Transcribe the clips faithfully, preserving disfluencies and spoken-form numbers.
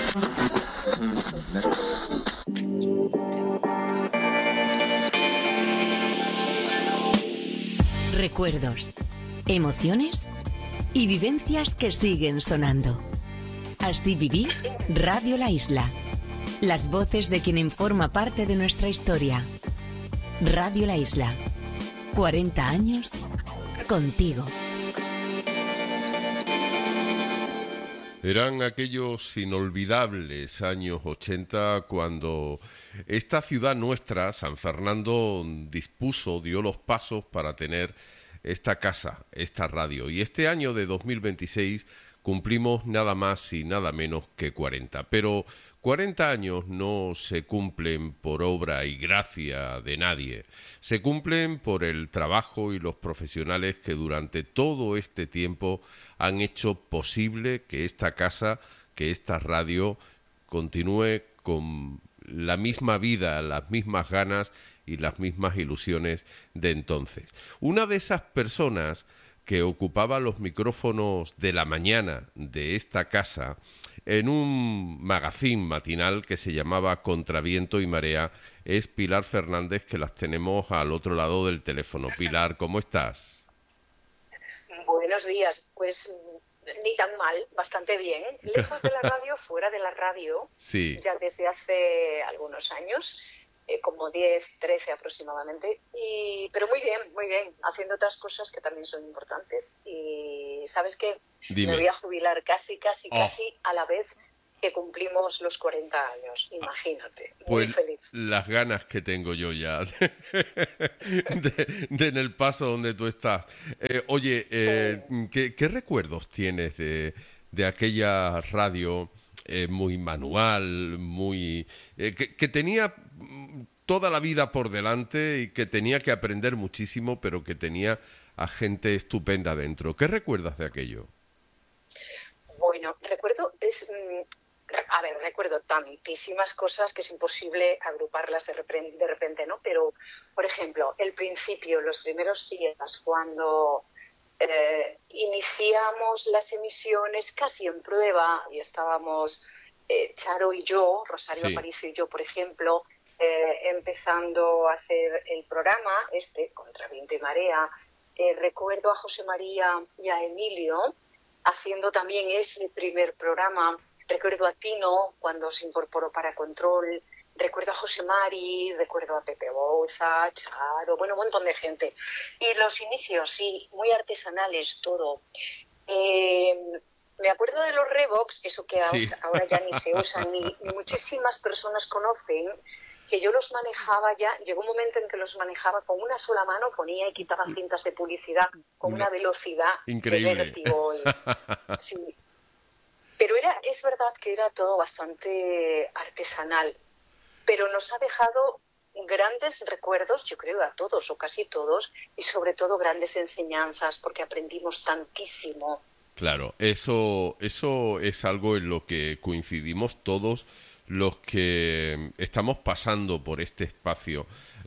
Recuerdos, emociones y vivencias que siguen sonando. Así viví Radio La Isla. Las voces de quien forma parte de nuestra historia. Radio La Isla. cuarenta años contigo. Eran aquellos inolvidables años ochenta cuando esta ciudad nuestra, San Fernando, dispuso, dio los pasos para tener esta casa, esta radio. Y este año de dos mil veintiséis cumplimos nada más y nada menos que cuarenta. Pero cuarenta años no se cumplen por obra y gracia de nadie. Se cumplen por el trabajo y los profesionales que durante todo este tiempo han hecho posible que esta casa, que esta radio continúe con la misma vida, las mismas ganas y las mismas ilusiones de entonces. Una de esas personas que ocupaba los micrófonos de la mañana de esta casa en un magazín matinal que se llamaba Contraviento y Marea es Pilar Fernández, que las tenemos al otro lado del teléfono. Pilar, ¿cómo estás? Buenos días, pues ni tan mal, bastante bien. Lejos de la radio, fuera de la radio, sí. Ya desde hace algunos años, eh, como diez, trece aproximadamente, y, pero muy bien, muy bien, haciendo otras cosas que también son importantes. Y ¿sabes qué? Dime. Me voy a jubilar casi, casi, Oh. casi a la vez que cumplimos los cuarenta años, imagínate, muy pues feliz. Las ganas que tengo yo ya de, de, de en el paso donde tú estás. Eh, oye, eh, Sí. ¿qué, ¿qué recuerdos tienes de, de aquella radio eh, muy manual, muy eh, que, que tenía toda la vida por delante y que tenía que aprender muchísimo, pero que tenía a gente estupenda dentro? ¿Qué recuerdas de aquello? Bueno, recuerdo, es, a ver, recuerdo tantísimas cosas que es imposible agruparlas de repente, de repente, ¿no? Pero, por ejemplo, el principio, los primeros días, cuando eh, iniciamos las emisiones casi en prueba y estábamos eh, Charo y yo, Rosario Sí. Aparicio y yo, por ejemplo, eh, empezando a hacer el programa, este, Contraviento y Marea, eh, recuerdo a José María y a Emilio haciendo también ese primer programa. Recuerdo a Tino cuando se incorporó para Control, recuerdo a José Mari, recuerdo a Pepe Bouza, Charo, bueno, un montón de gente. Y los inicios, sí, muy artesanales todo. Eh, me acuerdo de los Revox, eso que Sí. ahora ya ni se usan, ni, ni muchísimas personas conocen, que yo los manejaba ya, llegó un momento en que los manejaba con una sola mano, ponía y quitaba cintas de publicidad con una velocidad Increíble. de vértigo. Y, sí. Pero era, es verdad que era todo bastante artesanal, pero nos ha dejado grandes recuerdos, yo creo a todos o casi todos, y sobre todo grandes enseñanzas, porque aprendimos tantísimo. Claro, eso, eso es algo en lo que coincidimos todos los que estamos pasando por este espacio.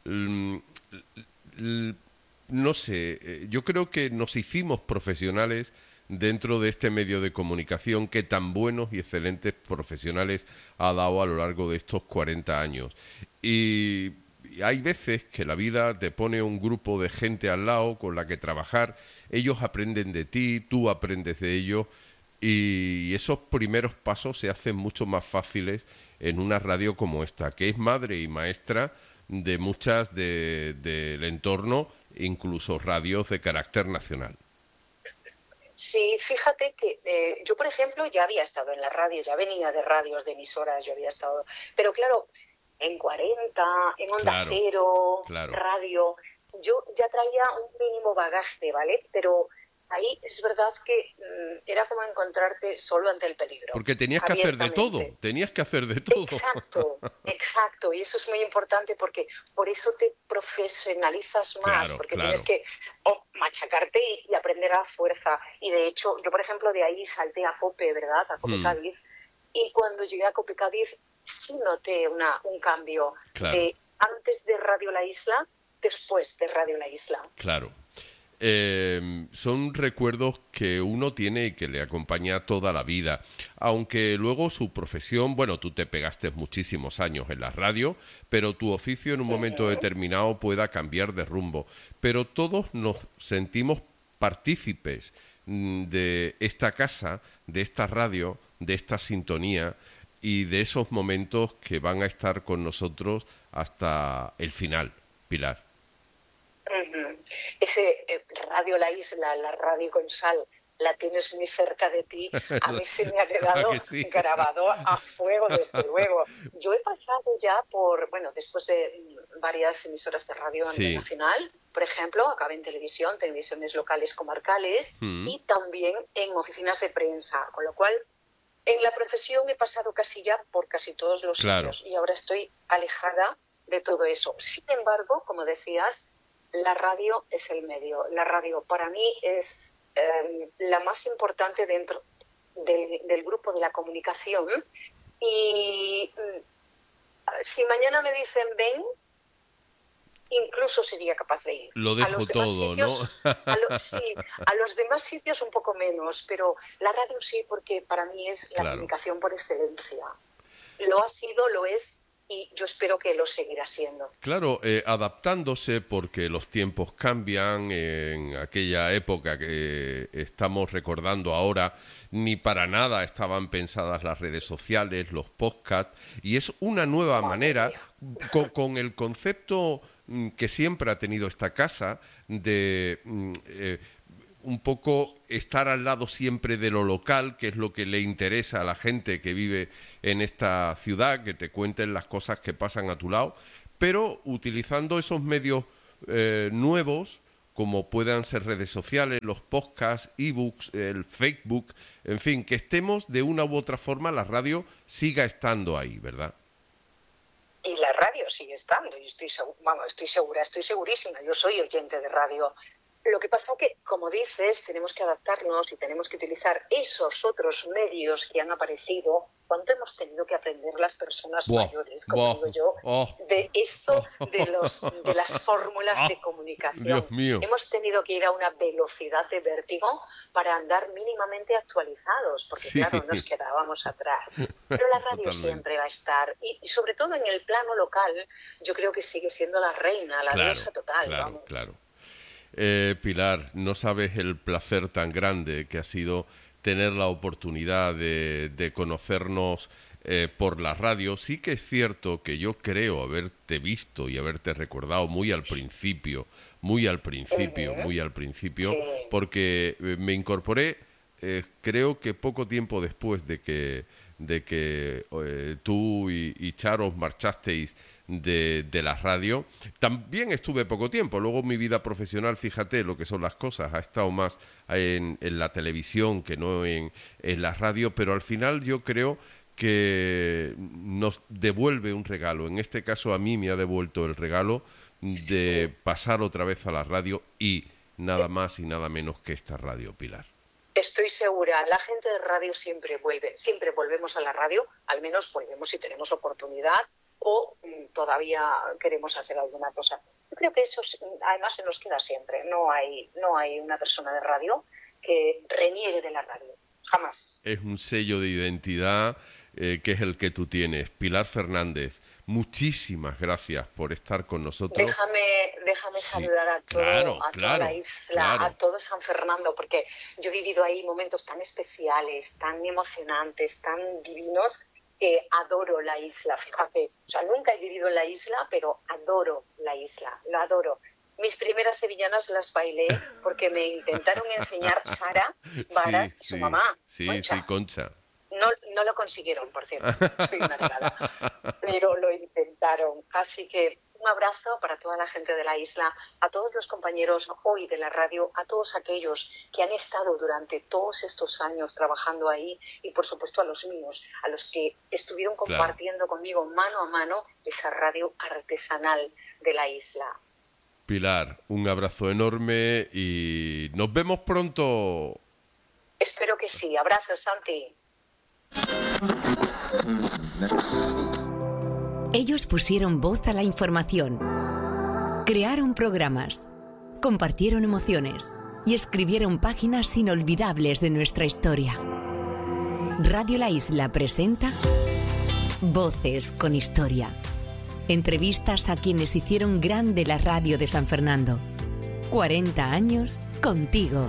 No sé, yo creo que nos hicimos profesionales dentro de este medio de comunicación que tan buenos y excelentes profesionales ha dado a lo largo de estos cuarenta años. Y hay veces que la vida te pone un grupo de gente al lado con la que trabajar, ellos aprenden de ti, tú aprendes de ellos, y esos primeros pasos se hacen mucho más fáciles en una radio como esta, que es madre y maestra de muchas de, del entorno, incluso radios de carácter nacional. Sí, fíjate que eh, yo, por ejemplo, ya había estado en la radio, ya venía de radios, de emisoras, yo había estado, pero claro, en cuarenta, en Onda Claro, Cero, claro. radio, yo ya traía un mínimo bagaje, ¿vale? Pero ahí es verdad que mmm, era como encontrarte solo ante el peligro. Porque tenías que hacer de todo, tenías que hacer de todo. Exacto, exacto, y eso es muy importante porque por eso te profesionalizas más, Claro, porque claro. tienes que oh, machacarte y, y aprender a la fuerza. Y de hecho, yo por ejemplo de ahí salté a COPE, ¿verdad? A COPE Hmm. Cádiz, y cuando llegué a COPE Cádiz sí noté una, un cambio Claro. de antes de Radio La Isla, después de Radio La Isla. Claro. eh, son recuerdos que uno tiene y que le acompaña toda la vida. Aunque luego su profesión, bueno, tú te pegaste muchísimos años en la radio, pero tu oficio en un momento determinado pueda cambiar de rumbo. Pero todos nos sentimos partícipes de esta casa, de esta radio, de esta sintonía y de esos momentos que van a estar con nosotros hasta el final, Pilar. Uh-huh. Ese eh, Radio La Isla, la radio con sal, la tienes muy cerca de ti. A mí se me ha quedado sí? grabado a fuego, desde luego. Yo he pasado ya por, bueno, después de varias emisoras de radio a nivel sí. nacional, por ejemplo, acabé en televisión, televisiones locales comarcales mm. y también en oficinas de prensa, con lo cual en la profesión he pasado casi ya por casi todos los claro. sitios y ahora estoy alejada de todo eso. Sin embargo, como decías, la radio es el medio. La radio para mí es eh, la más importante dentro del, del grupo de la comunicación y si mañana me dicen ven, incluso sería capaz de ir. Lo dejo todo, sitios, ¿no? a lo, sí, a los demás sitios un poco menos, pero la radio sí, porque para mí es la claro. comunicación por excelencia. Lo ha sido, lo es, y yo espero que lo seguirá siendo. Claro, eh, adaptándose porque los tiempos cambian. En aquella época que estamos recordando ahora, ni para nada estaban pensadas las redes sociales, los podcasts, y es una nueva Madre manera, con, con el concepto que siempre ha tenido esta casa de eh, un poco estar al lado siempre de lo local, que es lo que le interesa a la gente que vive en esta ciudad, que te cuenten las cosas que pasan a tu lado, pero utilizando esos medios eh, nuevos, como puedan ser redes sociales, los podcasts, ebooks, el Facebook, en fin, que estemos de una u otra forma, la radio siga estando ahí, ¿verdad? Y la radio sigue estando, y estoy, vamos, estoy segura, estoy segurísima, yo soy oyente de radio. Lo que pasa es que, como dices, tenemos que adaptarnos y tenemos que utilizar esos otros medios que han aparecido. ¿Cuánto hemos tenido que aprender las personas Buah, mayores, como buah, digo yo, oh, de eso, de, los, de las fórmulas oh, de comunicación? Dios mío. Hemos tenido que ir a una velocidad de vértigo para andar mínimamente actualizados, porque sí. claro, nos quedábamos atrás. Pero la radio Totalmente. siempre va a estar, y, y sobre todo en el plano local, yo creo que sigue siendo la reina, la claro, diosa total. Claro, vamos. claro. Eh, Pilar, no sabes el placer tan grande que ha sido tener la oportunidad de, de conocernos eh, por la radio. Sí que es cierto que yo creo haberte visto y haberte recordado muy al principio, muy al principio, muy al principio, porque me incorporé, eh, creo que poco tiempo después de que, de que eh, tú y, y Charo os marchasteis De, de la radio. También estuve poco tiempo, luego mi vida profesional, fíjate lo que son las cosas, ha estado más en, en la televisión que no en, en la radio, pero al final yo creo que nos devuelve un regalo, en este caso a mí me ha devuelto el regalo de pasar otra vez a la radio y nada más y nada menos que esta radio, Pilar. Estoy segura, la gente de radio siempre vuelve, siempre volvemos a la radio, al menos volvemos si tenemos oportunidad o todavía queremos hacer alguna cosa. Yo creo que eso además se nos queda siempre. No hay, no hay una persona de radio que reniegue de la radio. Jamás. Es un sello de identidad eh, que es el que tú tienes. Pilar Fernández, muchísimas gracias por estar con nosotros. Déjame, déjame sí, saludar a, todo, claro, a claro, toda la isla, claro. a todo San Fernando, porque yo he vivido ahí momentos tan especiales, tan emocionantes, tan divinos, que adoro la isla, fíjate. O sea, nunca he vivido en la isla, pero adoro la isla, la adoro. Mis primeras sevillanas las bailé porque me intentaron enseñar Sara Varas sí, y su sí, mamá, Sí, Concha. sí, Concha. No, no lo consiguieron, por cierto, soy una negada, pero lo intentaron. Así que un abrazo para toda la gente de la isla, a todos los compañeros hoy de la radio, a todos aquellos que han estado durante todos estos años trabajando ahí y, por supuesto, a los míos, a los que estuvieron compartiendo claro. conmigo mano a mano esa radio artesanal de la isla. Pilar, un abrazo enorme y nos vemos pronto. Espero que sí. Abrazos, Santi. Ellos pusieron voz a la información, crearon programas, compartieron emociones y escribieron páginas inolvidables de nuestra historia. Radio La Isla presenta Voces con Historia. Entrevistas a quienes hicieron grande la radio de San Fernando. cuarenta años contigo.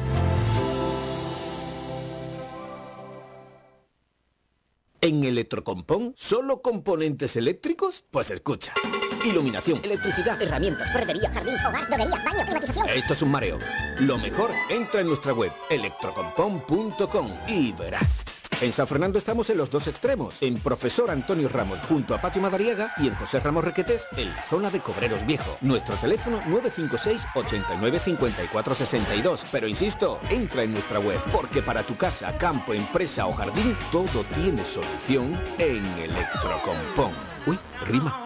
¿En Electrocompón solo componentes eléctricos? Pues escucha. Iluminación, electricidad, herramientas, ferretería, jardín, hogar, droguería, baño, climatización. Esto es un mareo. Lo mejor, entra en nuestra web electrocompón punto com y verás. En San Fernando estamos en los dos extremos, en Profesor Antonio Ramos junto a Patio Madariaga y en José Ramos Requetés en la zona de Cobreros Viejo. Nuestro teléfono nueve cinco seis, ocho nueve cinco cuatro seis dos. Pero insisto, entra en nuestra web, porque para tu casa, campo, empresa o jardín, todo tiene solución en Electrocompón. Uy, rima.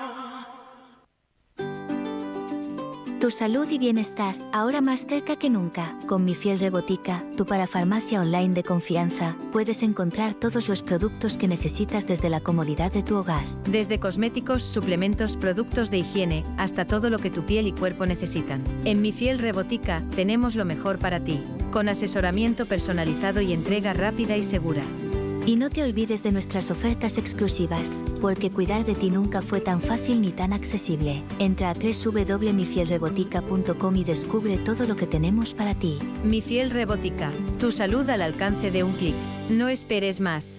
Tu salud y bienestar, ahora más cerca que nunca. Con Mi Fiel Rebotica, tu parafarmacia online de confianza, puedes encontrar todos los productos que necesitas desde la comodidad de tu hogar. Desde cosméticos, suplementos, productos de higiene, hasta todo lo que tu piel y cuerpo necesitan. En Mi Fiel Rebotica, tenemos lo mejor para ti, con asesoramiento personalizado y entrega rápida y segura. Y no te olvides de nuestras ofertas exclusivas, porque cuidar de ti nunca fue tan fácil ni tan accesible. Entra a doble u doble u doble u punto mi fiel rebotica punto com y descubre todo lo que tenemos para ti. Mi Fiel Rebotica, tu salud al alcance de un clic. No esperes más.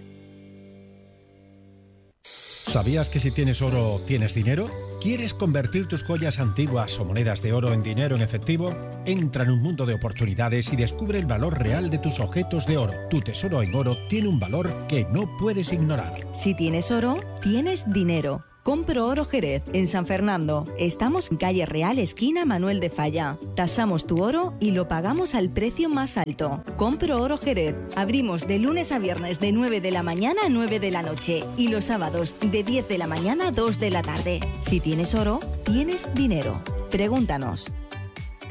¿Sabías que si tienes oro, tienes dinero? ¿Quieres convertir tus joyas antiguas o monedas de oro en dinero en efectivo? Entra en un mundo de oportunidades y descubre el valor real de tus objetos de oro. Tu tesoro en oro tiene un valor que no puedes ignorar. Si tienes oro, tienes dinero. Compro Oro Jerez, en San Fernando. Estamos en calle Real, esquina Manuel de Falla. Tasamos tu oro y lo pagamos al precio más alto. Compro Oro Jerez. Abrimos de lunes a viernes de nueve de la mañana a nueve de la noche y los sábados de diez de la mañana a dos de la tarde. Si tienes oro, tienes dinero. Pregúntanos.